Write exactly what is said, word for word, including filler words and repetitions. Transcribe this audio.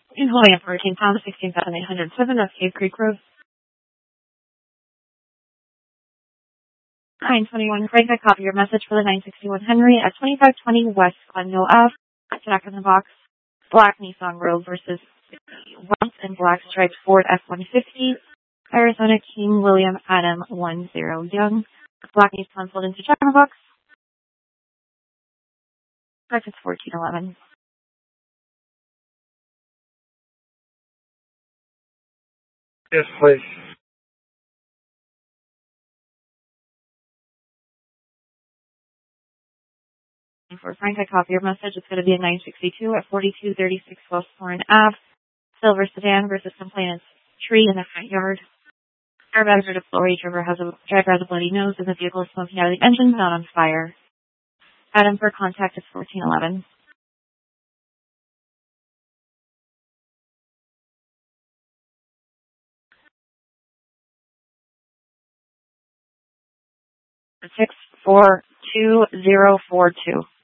In Hawaii, Hurricane Pound sixteen thousand eight hundred seven of Cave Creek Road. nine twenty-one, Craig, I copy your message for the nine sixty-one Henry at twenty-five twenty West Glendale Ave. Jack in the Box, Black Nissan Road versus White and Black Striped Ford F one fifty. Arizona King William Adam one zero Young. Black Nissan sold into Jack in the Box. Breakfast fourteen eleven. Yes, please. For Frank, I copy your message. It's going to be a nine sixty-two at forty-two thirty-six West Warren Ave. Silver sedan versus complainant's tree in the front yard. Airbags are deployed. Driver has a driver has a bloody nose, and the vehicle is smoking out of the engine, not on fire. Adam for contact is fourteen eleven. Six four two zero four two.